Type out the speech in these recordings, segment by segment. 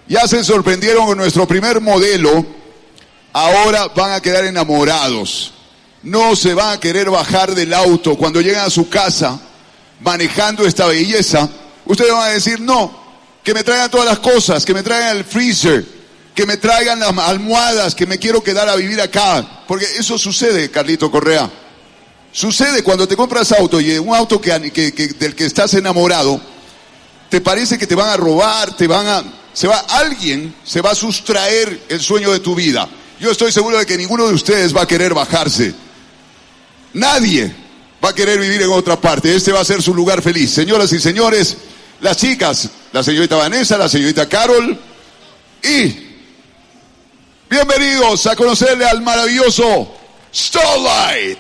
Ya se sorprendieron con nuestro primer modelo. Ahora van a quedar enamorados. No se van a querer bajar del auto cuando llegan a su casa manejando esta belleza. Ustedes van a decir, no, que me traigan todas las cosas, que me traigan el freezer, que me traigan las almohadas, que me quiero quedar a vivir acá. Porque eso sucede, Carlito Correa. Sucede cuando te compras auto y un auto del que estás enamorado, te parece que te van a robar, alguien se va a sustraer el sueño de tu vida. Yo estoy seguro de que ninguno de ustedes va a querer bajarse. Nadie va a querer vivir en otra parte. Este va a ser su lugar feliz. Señoras y señores, las chicas, la señorita Vanessa, la señorita Carol y bienvenidos a conocerle al maravilloso Starlight.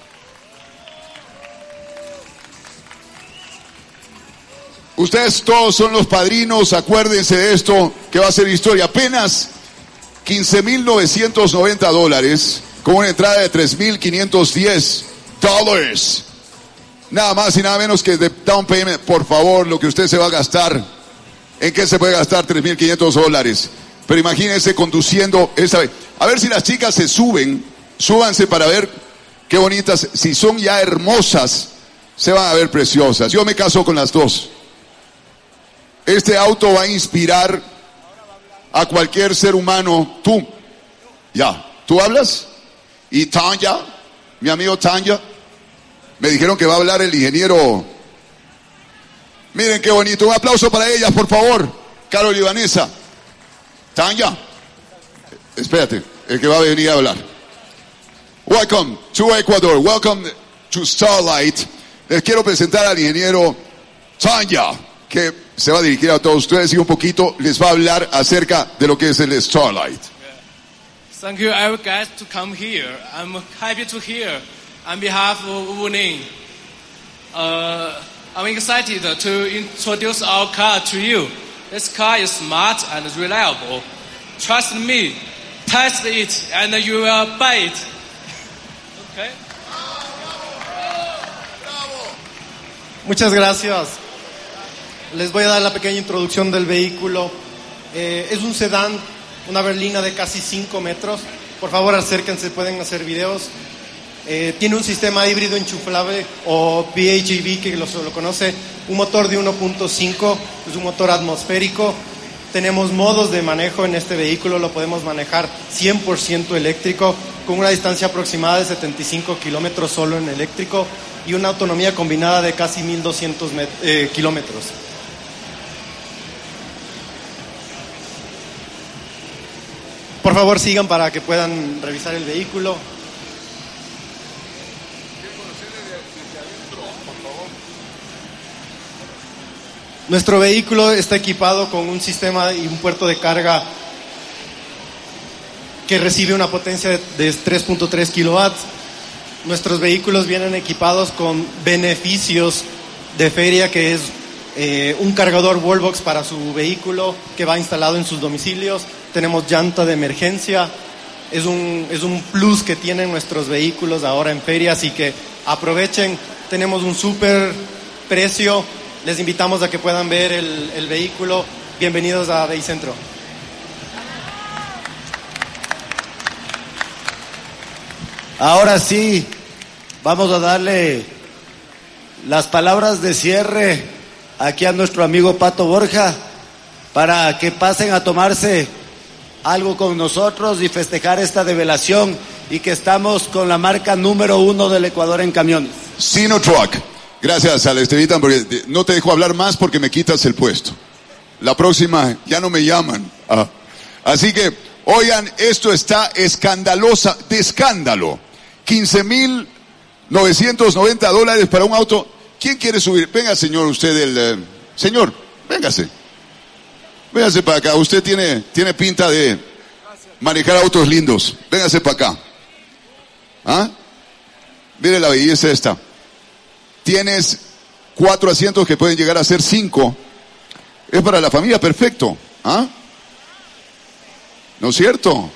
Ustedes todos son los padrinos, acuérdense de esto que va a ser historia. Apenas $15,990 con una entrada de $3,510. Nada más y nada menos que de down payment. Por favor, lo que usted se va a gastar, ¿en qué se puede gastar $3,500? Pero imagínense conduciendo esta vez. A ver si las chicas se súbanse para ver qué bonitas. Si son ya hermosas, se van a ver preciosas. Yo me caso con las dos. Este auto va a inspirar a cualquier ser humano. ¿Tú hablas? Y Tanya, mi amigo Tanya, me dijeron que va a hablar el ingeniero. Miren qué bonito, un aplauso para ellas, por favor. Carol y Vanessa. Tanya, espérate, el que va a venir a hablar. Welcome to Ecuador, welcome to Starlight. Les quiero presentar al ingeniero Tanya, que se va a dirigir a todos ustedes y un poquito les va a hablar acerca de lo que es el Starlight. Thank you, every guys, to come here. I'm happy to hear on behalf of Wu Ning. I'm excited to introduce our car to you. This car is smart and reliable. Trust me, test it, and you will buy it. Okay. Muchas gracias. Les voy a dar la pequeña introducción del vehículo. Es un sedán, una berlina de casi 5 metros. Por favor, acérquense, pueden hacer videos. Tiene un sistema híbrido enchufable o PHEV, que lo conoce. Un motor de 1.5, es un motor atmosférico. Tenemos modos de manejo en este vehículo. Lo podemos manejar 100% eléctrico, con una distancia aproximada de 75 kilómetros solo en eléctrico y una autonomía combinada de casi 1,200 kilómetros. Por favor, sigan para que puedan revisar el vehículo. Nuestro vehículo está equipado con un sistema y un puerto de carga que recibe una potencia de 3.3 kilowatts. Nuestros vehículos vienen equipados con beneficios de feria, que es un cargador Wallbox para su vehículo que va instalado en sus domicilios. Tenemos llanta de emergencia. Es un plus que tienen nuestros vehículos ahora en feria, así que aprovechen. Tenemos un súper precio. Les invitamos a que puedan ver el vehículo. Bienvenidos a Baycentro. Ahora sí, vamos a darle las palabras de cierre aquí a nuestro amigo Pato Borja para que pasen a tomarse algo con nosotros y festejar esta develación y que estamos con la marca número 1 del Ecuador en camiones. Sinotruk. Gracias, Estevitan, porque no te dejo hablar más porque me quitas el puesto. La próxima ya no me llaman. Así que, oigan, esto está escandalosa, de escándalo. $15,990 para un auto. ¿Quién quiere subir? Venga, señor, usted señor, véngase. Véngase para acá. Usted tiene pinta de manejar autos lindos. Véngase para acá. Mire la belleza esta. Tienes 4 asientos que pueden llegar a ser 5. Es para la familia, perfecto. ¿No es cierto?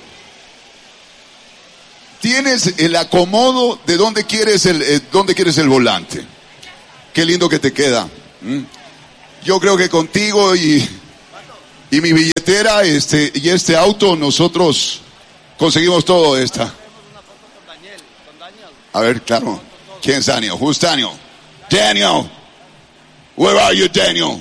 Tienes el acomodo de dónde quieres el volante. Qué lindo que te queda. Yo creo que contigo y Y mi billetera, y este auto, nosotros conseguimos todo esta. A ver, claro. ¿Quién es Daniel? Who's Daniel? Daniel. Where are you, Daniel?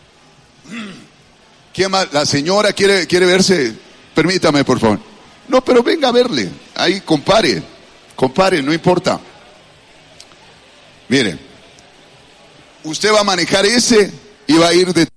¿Quién más? La señora quiere verse. Permítame, por favor. No, pero venga a verle. Ahí, compare, no importa. Mire, usted va a manejar ese y va a ir de